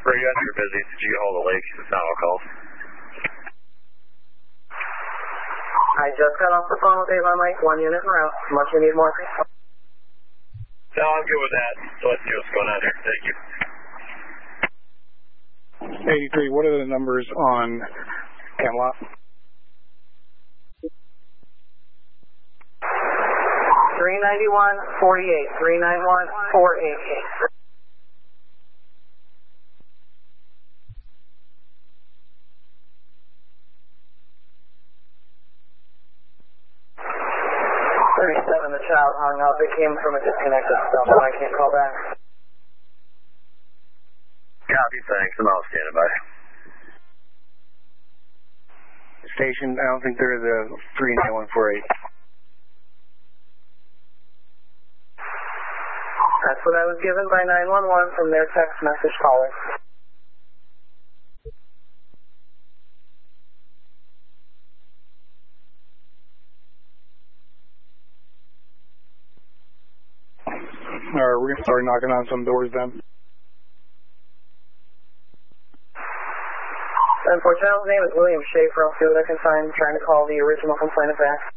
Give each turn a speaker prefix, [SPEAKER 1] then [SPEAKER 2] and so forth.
[SPEAKER 1] Were you guys were busy? Did you get hold of the lake? It's not all calls.
[SPEAKER 2] I just got off the phone with Avon Lake, 1 unit en route. Much you need more?
[SPEAKER 1] No, I'm good with that. So let's see what's going on here. Thank you.
[SPEAKER 3] 83, what are the numbers on Camelot?
[SPEAKER 2] 391-48, 391-488. The child hung up. It came from a disconnected cell phone. I can't call back.
[SPEAKER 1] Copy, thanks. I'm all standing by.
[SPEAKER 3] Station, I don't think they're the 39148.
[SPEAKER 2] That's what I was given by 911 from their text message caller.
[SPEAKER 3] Alright, we're going to start knocking on some doors then.
[SPEAKER 2] 7-4 channel's name is William Schaefer. I'll see what I can find. I'm trying to call the original complainant back.